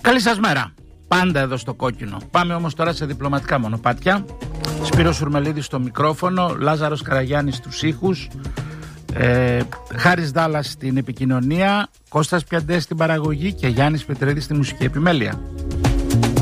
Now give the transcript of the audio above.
Καλή σας μέρα. Πάντα εδώ στο κόκκινο. Πάμε όμως τώρα σε διπλωματικά μονοπάτια. Σπύρος Σουρμελίδης στο μικρόφωνο, Λάζαρος Καραγιάννης στους ήχους, Χάρης Δάλλας στην επικοινωνία, Κώστας Πιαντές στην παραγωγή και Γιάννης Πετρέδης στη μουσική επιμέλεια.